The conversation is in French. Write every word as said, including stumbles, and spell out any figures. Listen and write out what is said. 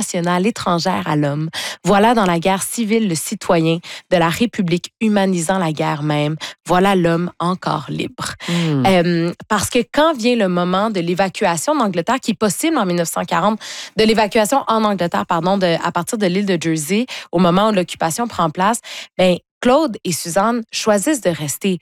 nationale étrangère à l'homme. Voilà dans la guerre civile le citoyen de la République humanisant la guerre même. Voilà l'homme encore libre. Mm. Euh, parce que quand vient le moment de l'évacuation d'Angleterre, qui est possible en dix-neuf cent quarante, de l'évacuation en Angleterre, pardon, de, à partir de l'île de Jersey, au moment où l'occupation prend place, ben Claude et Suzanne choisissent de rester.